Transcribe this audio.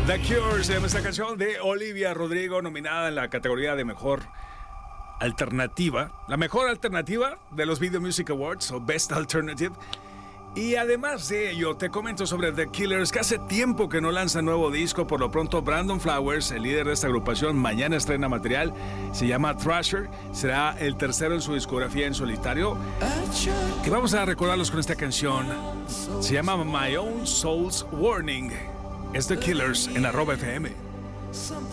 The Cure se llama esta canción de Olivia Rodrigo, nominada en la categoría de mejor alternativa, la mejor alternativa de los Video Music Awards o Best Alternative. Y además de ello, te comento sobre The Killers, que hace tiempo que no lanza nuevo disco. Por lo pronto, Brandon Flowers, el líder de esta agrupación, mañana estrena material. Se llama Thrasher. Será el tercero en su discografía en solitario. Y vamos a recordarlos con esta canción. Se llama My Own Soul's Warning. Es The Killers en @FM.